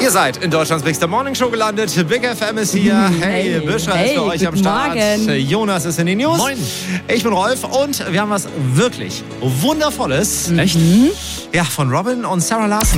Ihr seid in Deutschlands Big Morning Show gelandet. Big FM ist hier. Hey, Büscher ist für euch am Start. Morgen. Jonas ist in den News. Moin. Ich bin Rolf und wir haben was wirklich Wundervolles. Echt? Ja, von Robin und Sarah Larson.